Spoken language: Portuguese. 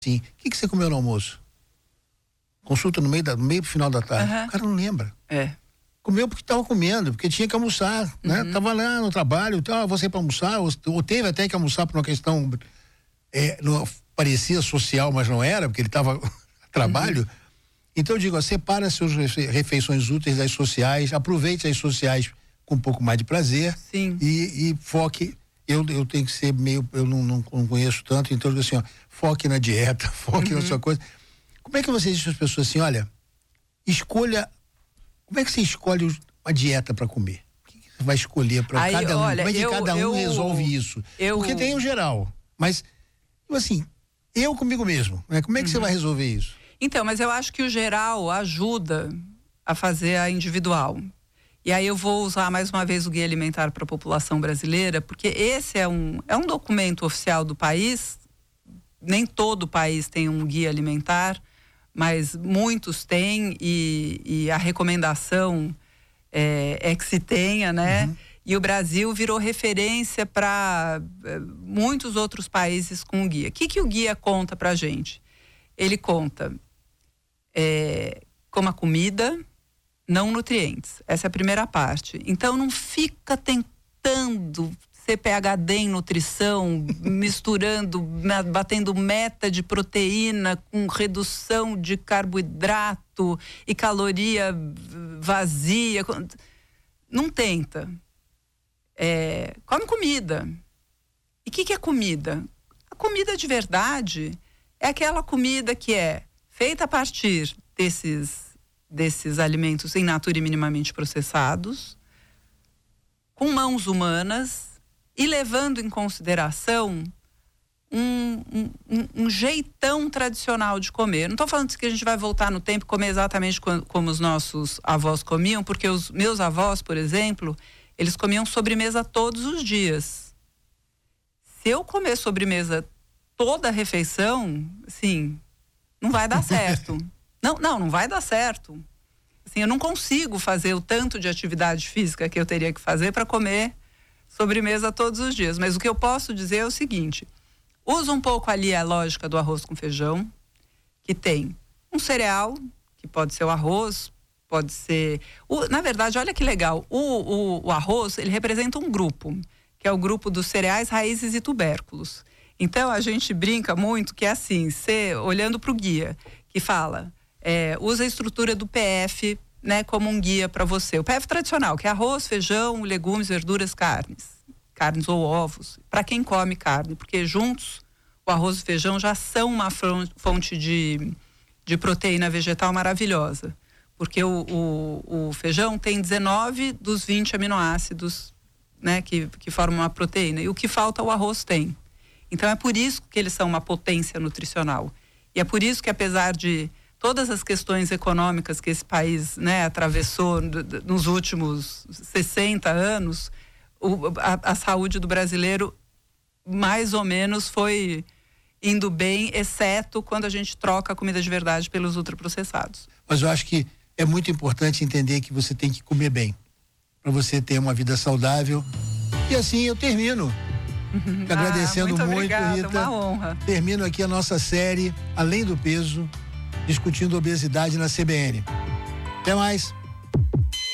Sim. O que você comeu no almoço? Consulta no meio pro final da tarde. Uhum. O cara não lembra. Comeu porque estava comendo, porque tinha que almoçar, né? Tava lá no trabalho, então, você para almoçar, ou teve até que almoçar por uma questão, não parecia social, mas não era, porque ele estava a trabalho. Então eu digo, separa suas refeições úteis das sociais, aproveite as sociais com um pouco mais de prazer. Sim. E foque. Eu tenho que ser meio, eu não conheço tanto, então eu digo assim, foque na dieta, foque na sua coisa. Como é que você diz para as pessoas assim, olha, escolha, como é que você escolhe uma dieta para comer? O que você vai escolher para cada um? Como é que cada um resolve isso? Porque tem o geral, mas, assim, eu comigo mesmo, né? Como é que você vai resolver isso? Então, mas eu acho que o geral ajuda a fazer a individual. E aí eu vou usar mais uma vez o Guia Alimentar para a População Brasileira, porque esse é um documento oficial do país. Nem todo o país tem um guia alimentar, mas muitos têm, e a recomendação é que se tenha, né? E o Brasil virou referência para muitos outros países com o guia. O que o guia conta para a gente? Ele conta como a comida, não nutrientes. Essa é a primeira parte. Então não fica tentando ser PhD em nutrição, misturando, batendo meta de proteína com redução de carboidrato e caloria vazia. Não tenta. Come comida. E o que é comida? A comida de verdade é aquela comida que é feita a partir desses alimentos in natura e minimamente processados, com mãos humanas e levando em consideração um jeitão tradicional de comer. Não estou falando que a gente vai voltar no tempo e comer exatamente como os nossos avós comiam, porque os meus avós, por exemplo, eles comiam sobremesa todos os dias. Se eu comer sobremesa toda a refeição, assim, não vai dar certo. Não vai dar certo. Assim, eu não consigo fazer o tanto de atividade física que eu teria que fazer para comer sobremesa todos os dias. Mas o que eu posso dizer é o seguinte: usa um pouco ali a lógica do arroz com feijão, que tem um cereal, que pode ser o arroz, pode ser... na verdade, olha que legal, o arroz, ele representa um grupo, que é o grupo dos cereais, raízes e tubérculos. Então, a gente brinca muito que é assim, olhando para o guia, que fala... usa a estrutura do PF, né, como um guia para você. O PF tradicional, que é arroz, feijão, legumes, verduras, carnes ou ovos, para quem come carne, porque juntos o arroz e o feijão já são uma fonte de proteína vegetal maravilhosa, porque o feijão tem 19 dos 20 aminoácidos, né, que formam uma proteína, e o que falta o arroz tem. Então é por isso que eles são uma potência nutricional, e é por isso que, apesar de todas as questões econômicas que esse país, né, atravessou nos últimos 60 anos, a saúde do brasileiro mais ou menos foi indo bem, exceto quando a gente troca a comida de verdade pelos ultraprocessados. Mas eu acho que é muito importante entender que você tem que comer bem, para você ter uma vida saudável. E assim eu termino. Agradecendo muito, obrigada, Rita. uma honra. Termino aqui a nossa série Além do Peso, discutindo obesidade na CBN. Até mais.